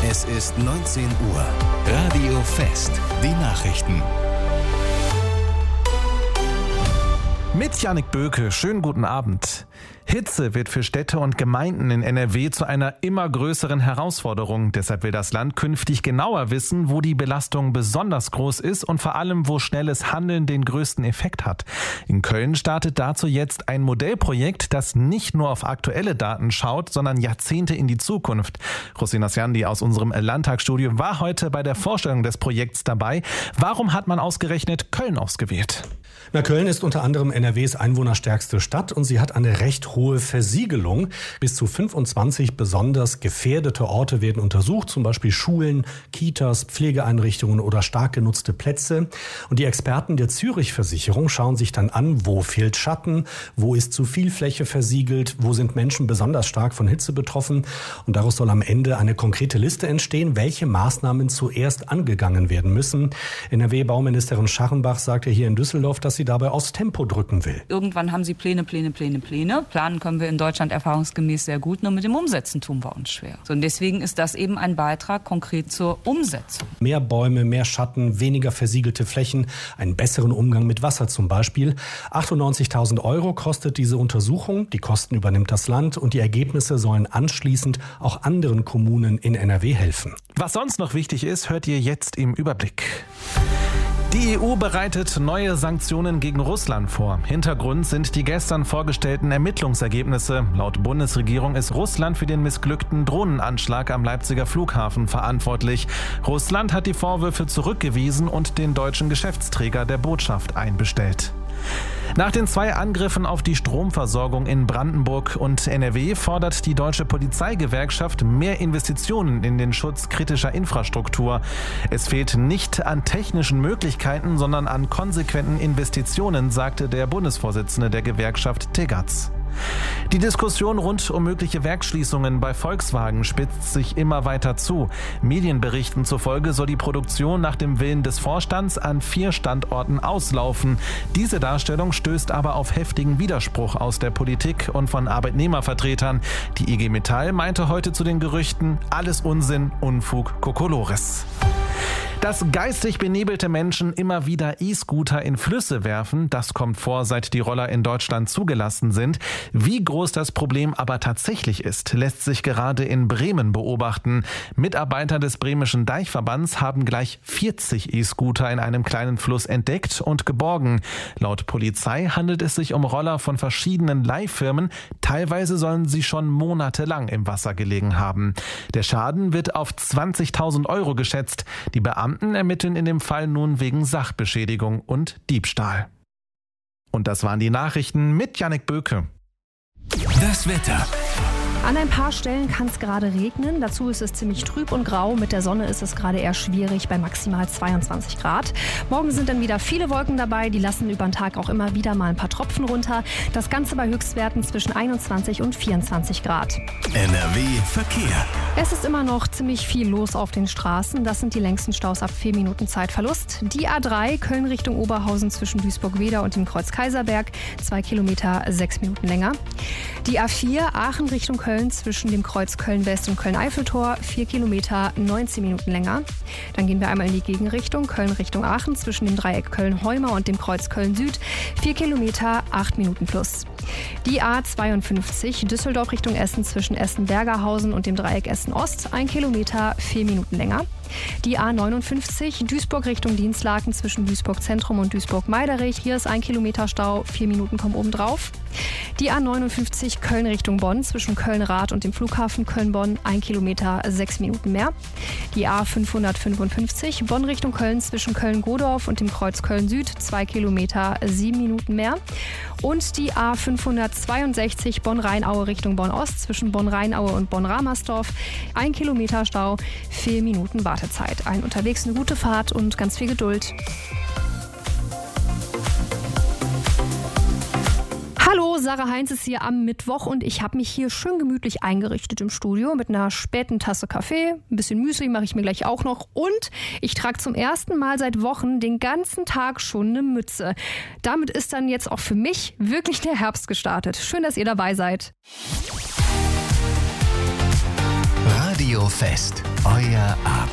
Es ist 19 Uhr. Radio Fest. Die Nachrichten. Mit Jannik Böke, schönen guten Abend. Hitze wird für Städte und Gemeinden in NRW zu einer immer größeren Herausforderung. Deshalb will das Land künftig genauer wissen, wo die Belastung besonders groß ist und vor allem, wo schnelles Handeln den größten Effekt hat. In Köln startet dazu jetzt ein Modellprojekt, das nicht nur auf aktuelle Daten schaut, sondern Jahrzehnte in die Zukunft. Rosina Sjandi aus unserem Landtagsstudio war heute bei der Vorstellung des Projekts dabei. Warum hat man ausgerechnet Köln ausgewählt? Köln ist unter anderem NRWs einwohnerstärkste Stadt und sie hat eine recht hohe Versiegelung. Bis zu 25 besonders gefährdete Orte werden untersucht, zum Beispiel Schulen, Kitas, Pflegeeinrichtungen oder stark genutzte Plätze. Und die Experten der Zürich-Versicherung schauen sich dann an, wo fehlt Schatten, wo ist zu viel Fläche versiegelt, wo sind Menschen besonders stark von Hitze betroffen. Und daraus soll am Ende eine konkrete Liste entstehen, welche Maßnahmen zuerst angegangen werden müssen. NRW-Bauministerin Scharrenbach sagte hier in Düsseldorf, dass sie dabei aufs Tempo drücken will. Irgendwann haben sie Pläne. Planen können wir in Deutschland erfahrungsgemäß sehr gut, nur mit dem Umsetzen tun wir uns schwer. So, und deswegen ist das eben ein Beitrag konkret zur Umsetzung. Mehr Bäume, mehr Schatten, weniger versiegelte Flächen, einen besseren Umgang mit Wasser zum Beispiel. 98.000 € kostet diese Untersuchung. Die Kosten übernimmt das Land und die Ergebnisse sollen anschließend auch anderen Kommunen in NRW helfen. Was sonst noch wichtig ist, hört ihr jetzt im Überblick. Die EU bereitet neue Sanktionen gegen Russland vor. Hintergrund sind die gestern vorgestellten Ermittlungsergebnisse. Laut Bundesregierung ist Russland für den missglückten Drohnenanschlag am Leipziger Flughafen verantwortlich. Russland hat die Vorwürfe zurückgewiesen und den deutschen Geschäftsträger der Botschaft einbestellt. Nach den 2 Angriffen auf die Stromversorgung in Brandenburg und NRW fordert die Deutsche Polizeigewerkschaft mehr Investitionen in den Schutz kritischer Infrastruktur. Es fehlt nicht an technischen Möglichkeiten, sondern an konsequenten Investitionen, sagte der Bundesvorsitzende der Gewerkschaft Tegatz. Die Diskussion rund um mögliche Werksschließungen bei Volkswagen spitzt sich immer weiter zu. Medienberichten zufolge soll die Produktion nach dem Willen des Vorstands an 4 Standorten auslaufen. Diese Darstellung stößt aber auf heftigen Widerspruch aus der Politik und von Arbeitnehmervertretern. Die IG Metall meinte heute zu den Gerüchten: alles Unsinn, Unfug, Kokolores. Dass geistig benebelte Menschen immer wieder E-Scooter in Flüsse werfen, das kommt vor, seit die Roller in Deutschland zugelassen sind. Wie groß das Problem aber tatsächlich ist, lässt sich gerade in Bremen beobachten. Mitarbeiter des Bremischen Deichverbands haben gleich 40 E-Scooter in einem kleinen Fluss entdeckt und geborgen. Laut Polizei handelt es sich um Roller von verschiedenen Leihfirmen. Teilweise sollen sie schon monatelang im Wasser gelegen haben. Der Schaden wird auf 20.000 € geschätzt. Die Beamten ermitteln in dem Fall nun wegen Sachbeschädigung und Diebstahl. Und das waren die Nachrichten mit Jannik Böke. Das Wetter. An ein paar Stellen kann es gerade regnen. Dazu ist es ziemlich trüb und grau. Mit der Sonne ist es gerade eher schwierig bei maximal 22 Grad. Morgen sind dann wieder viele Wolken dabei. Die lassen über den Tag auch immer wieder mal ein paar Tropfen runter. Das Ganze bei Höchstwerten zwischen 21 und 24 Grad. NRW Verkehr. Es ist immer noch ziemlich viel los auf den Straßen. Das sind die längsten Staus ab 4 Minuten Zeitverlust. Die A3 Köln Richtung Oberhausen zwischen Duisburg-Wedau und dem Kreuz Kaiserberg. 2 Kilometer, 6 Minuten länger. Die A4 Aachen Richtung Köln zwischen dem Kreuz Köln-West und Köln-Eiffeltor, 4 Kilometer, 19 Minuten länger. Dann gehen wir einmal in die Gegenrichtung, Köln Richtung Aachen zwischen dem Dreieck Köln-Heuma und dem Kreuz Köln-Süd, 4 Kilometer, 8 Minuten plus. Die A52 Düsseldorf Richtung Essen zwischen Essen-Bergerhausen und dem Dreieck Essen-Ost, 1 Kilometer, 4 Minuten länger. Die A59 Duisburg Richtung Dinslaken zwischen Duisburg Zentrum und Duisburg Meiderich. Hier ist 1 Kilometer Stau, 4 Minuten kommen oben drauf. Die A59 Köln Richtung Bonn zwischen Köln-Rath und dem Flughafen Köln-Bonn, 1 Kilometer, 6 Minuten mehr. Die A555 Bonn Richtung Köln zwischen Köln-Godorf und dem Kreuz Köln-Süd, 2 Kilometer, 7 Minuten mehr. Und die A562 Bonn-Rheinaue Richtung Bonn-Ost zwischen Bonn-Rheinaue und Bonn-Ramersdorf, 1 Kilometer Stau, 4 Minuten Wartezeit. Allen unterwegs eine gute Fahrt und ganz viel Geduld. Hallo, Sarah Heinz ist hier am Mittwoch und ich habe mich hier schön gemütlich eingerichtet im Studio mit einer späten Tasse Kaffee. Ein bisschen Müsli mache ich mir gleich auch noch und ich trage zum ersten Mal seit Wochen den ganzen Tag schon eine Mütze. Damit ist dann jetzt auch für mich wirklich der Herbst gestartet. Schön, dass ihr dabei seid. Radio Radio Fest, euer Abend.